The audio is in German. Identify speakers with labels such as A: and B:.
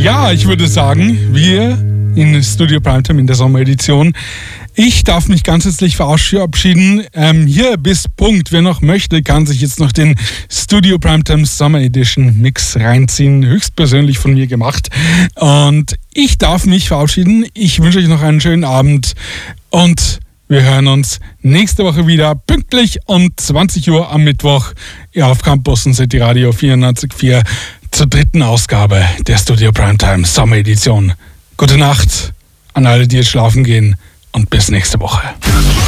A: Ja, ich würde sagen, wir in Studio Primetime in der Sommeredition. Ich darf mich ganz herzlich verabschieden. Hier bis Punkt. Wer noch möchte, kann sich jetzt noch den Studio Primetime Summer Edition Mix reinziehen. Höchstpersönlich von mir gemacht. Und ich darf mich verabschieden. Ich wünsche euch noch einen schönen Abend. Und wir hören uns nächste Woche wieder pünktlich um 20 Uhr am Mittwoch auf Campus und City Radio 94.4 zur dritten Ausgabe der Studio Primetime Summer Edition. Gute Nacht an alle, die jetzt schlafen gehen, und bis nächste Woche.